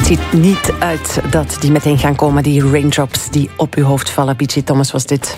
Het ziet niet uit dat die meteen gaan komen, die raindrops die op uw hoofd vallen. B.J. Thomas was dit.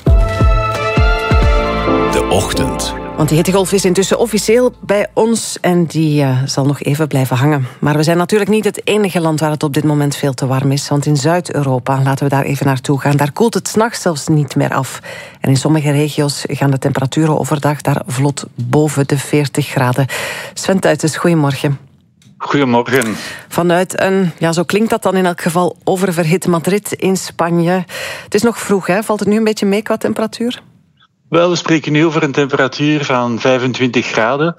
De ochtend. Want die hittegolf is intussen officieel bij ons en die zal nog even blijven hangen. Maar we zijn natuurlijk niet het enige land waar het op dit moment veel te warm is. Want in Zuid-Europa, laten we daar even naartoe gaan, daar koelt het 's nachts zelfs niet meer af. En in sommige regio's gaan de temperaturen overdag daar vlot boven de 40 graden. Sven Tuitens, goedemorgen. Goedemorgen. Vanuit een, ja, zo klinkt dat dan in elk geval, oververhit Madrid in Spanje. Het is nog vroeg, hè? Valt het nu een beetje mee qua temperatuur? Wel, we spreken nu over een temperatuur van 25 graden.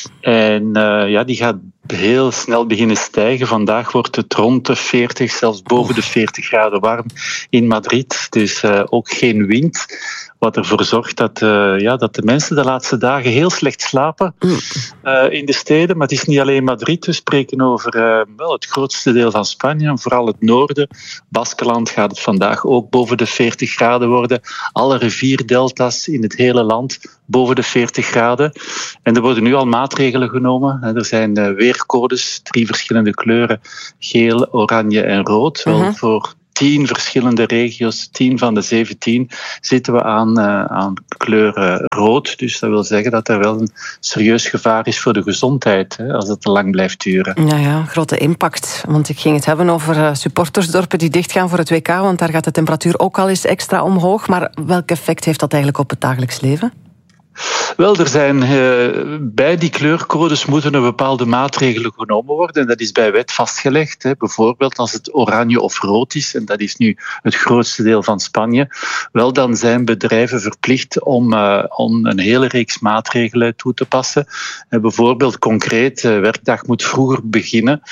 En die gaat heel snel beginnen stijgen. Vandaag wordt het rond de 40, zelfs boven de 40 graden warm in Madrid. Dus ook geen wind. Wat ervoor zorgt dat de mensen de laatste dagen heel slecht slapen in de steden. Maar het is niet alleen Madrid. We spreken over het grootste deel van Spanje. Vooral het noorden. Baskeland gaat het vandaag ook boven de 40 graden worden. Alle rivierdelta's in het hele land boven de 40 graden. En er worden nu al maatregelen genomen. Er zijn weercodes, 3 verschillende kleuren. Geel, oranje en rood. Wel voor 10 verschillende regio's, 10 van de 17, zitten we aan kleur rood. Dus dat wil zeggen dat er wel een serieus gevaar is voor de gezondheid, als het te lang blijft duren. Ja, grote impact. Want ik ging het hebben over supportersdorpen die dichtgaan voor het WK, want daar gaat de temperatuur ook al eens extra omhoog. Maar welk effect heeft dat eigenlijk op het dagelijks leven? Wel, er zijn bij die kleurcodes moeten er bepaalde maatregelen genomen worden. En dat is bij wet vastgelegd. Hè. Bijvoorbeeld als het oranje of rood is, en dat is nu het grootste deel van Spanje, wel, dan zijn bedrijven verplicht om een hele reeks maatregelen toe te passen. Bijvoorbeeld concreet, werkdag moet vroeger beginnen.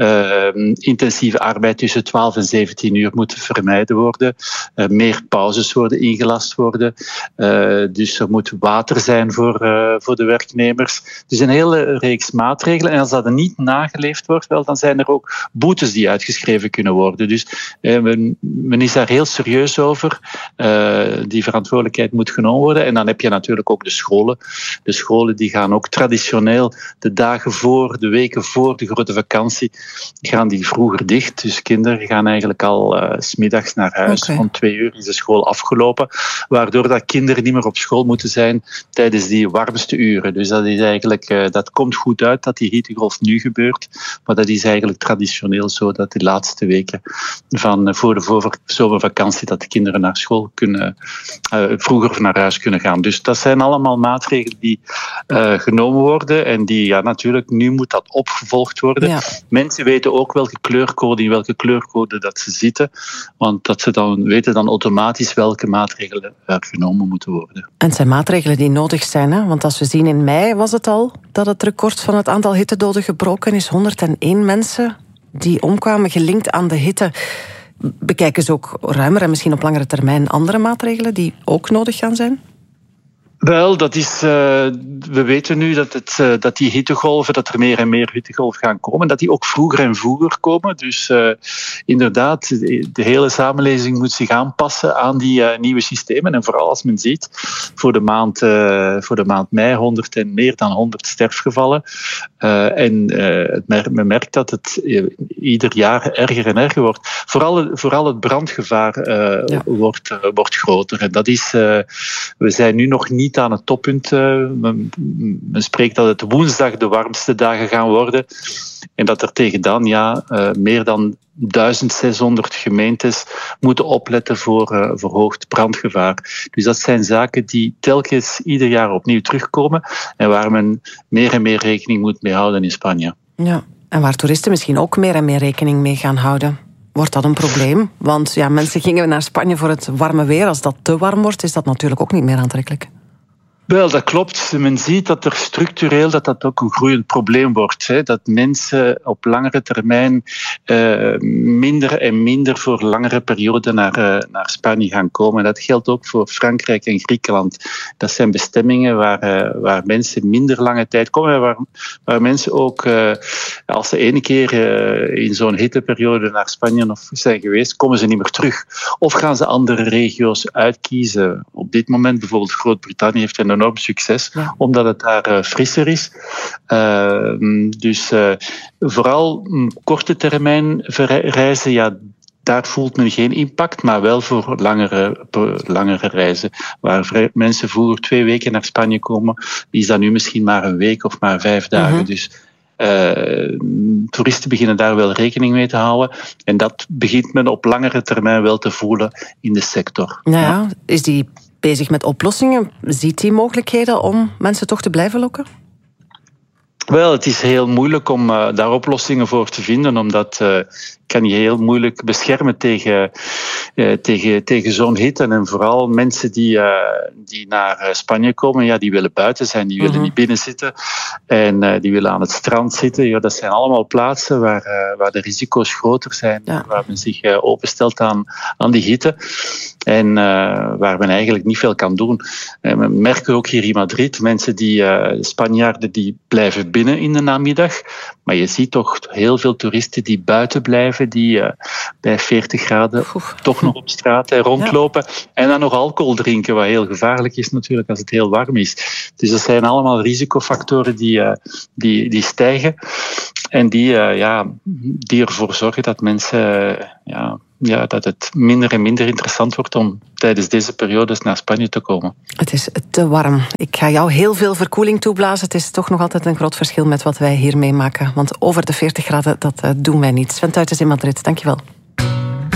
Intensieve arbeid tussen 12 en 17 uur moet vermijden worden. Meer pauzes worden ingelast worden. Dus er moet water zijn voor de werknemers. Dus een hele reeks maatregelen. En als dat niet nageleefd wordt, wel, dan zijn er ook boetes die uitgeschreven kunnen worden. Dus men is daar heel serieus over. Die verantwoordelijkheid moet genomen worden. En dan heb je natuurlijk ook de scholen. De scholen die gaan ook traditioneel de dagen voor, de weken voor de grote vakantie, gaan die vroeger dicht. Dus kinderen gaan eigenlijk al 's middags naar huis. Okay. Om 2 uur is de school afgelopen. Waardoor dat kinderen niet meer op school moeten zijn tijdens die warmste uren. Dus dat is eigenlijk, dat komt goed uit dat die hittegolf nu gebeurt. Maar dat is eigenlijk traditioneel zo dat de laatste weken voor de zomervakantie dat de kinderen naar school kunnen, vroeger naar huis kunnen gaan. Dus dat zijn allemaal maatregelen die genomen worden en die, natuurlijk, nu moet dat opgevolgd worden. Ja. Mensen weten ook in welke kleurcode dat ze zitten, want dat ze dan weten dan automatisch welke maatregelen genomen moeten worden. En het zijn maatregelen die nodig zijn, hè? Want als we zien in mei was het al dat het record van het aantal hittedoden gebroken is. 101 mensen die omkwamen gelinkt aan de hitte. Bekijken ze ook ruimer en misschien op langere termijn andere maatregelen die ook nodig gaan zijn? Wel, dat is, we weten nu dat die hittegolven, dat er meer en meer hittegolven gaan komen, dat die ook vroeger en vroeger komen. Dus inderdaad, de hele samenleving moet zich aanpassen aan die nieuwe systemen. En vooral als men ziet, voor de maand mei meer dan 100 sterfgevallen. Men merkt dat het ieder jaar erger en erger wordt. Vooral het brandgevaar wordt groter. En dat is, we zijn nu nog niet aan het toppunt. Men spreekt dat het woensdag de warmste dagen gaan worden. En dat er tegen dan meer dan 1600 gemeentes moeten opletten voor verhoogd brandgevaar. Dus dat zijn zaken die telkens ieder jaar opnieuw terugkomen en waar men meer en meer rekening moet mee houden in Spanje. Ja, en waar toeristen misschien ook meer en meer rekening mee gaan houden. Wordt dat een probleem? Want mensen gingen naar Spanje voor het warme weer. Als dat te warm wordt, is dat natuurlijk ook niet meer aantrekkelijk. Wel, dat klopt. Men ziet dat er structureel dat ook een groeiend probleem wordt. Hè. Dat mensen op langere termijn minder en minder voor langere perioden naar Spanje gaan komen. Dat geldt ook voor Frankrijk en Griekenland. Dat zijn bestemmingen waar mensen minder lange tijd komen. En waar mensen ook, als ze 1 keer in zo'n hitteperiode naar Spanje zijn geweest, komen ze niet meer terug. Of gaan ze andere regio's uitkiezen. Op dit moment bijvoorbeeld Groot-Brittannië heeft een enorm succes, omdat het daar frisser is. Dus vooral korte termijn reizen, daar voelt men geen impact, maar wel voor langere reizen. Waar mensen vroeger 2 weken naar Spanje komen, is dat nu misschien maar een week of maar 5 dagen. Dus toeristen beginnen daar wel rekening mee te houden. En dat begint men op langere termijn wel te voelen in de sector. Ja. Is die bezig met oplossingen? Ziet die mogelijkheden om mensen toch te blijven lokken? Wel, het is heel moeilijk om daar oplossingen voor te vinden, omdat kan je heel moeilijk beschermen tegen zo'n hitte. En vooral mensen die naar Spanje komen, die willen buiten zijn, die willen niet binnen zitten en die willen aan het strand zitten. Ja, dat zijn allemaal plaatsen waar de risico's groter zijn, waar men zich openstelt aan die hitte. En waar men eigenlijk niet veel kan doen. We merken ook hier in Madrid, mensen Spanjaarden die blijven binnen in de namiddag. Maar je ziet toch heel veel toeristen die buiten blijven, die bij 40 graden toch nog op straat rondlopen. En dan nog alcohol drinken, wat heel gevaarlijk is natuurlijk als het heel warm is. Dus dat zijn allemaal risicofactoren die stijgen. En die ervoor zorgen dat mensen... dat het minder en minder interessant wordt om tijdens deze periodes naar Spanje te komen. Het is te warm. Ik ga jou heel veel verkoeling toeblazen. Het is toch nog altijd een groot verschil met wat wij hier meemaken. Want over de 40 graden, dat doen wij niet. Sven Tuitens in Madrid, dankjewel.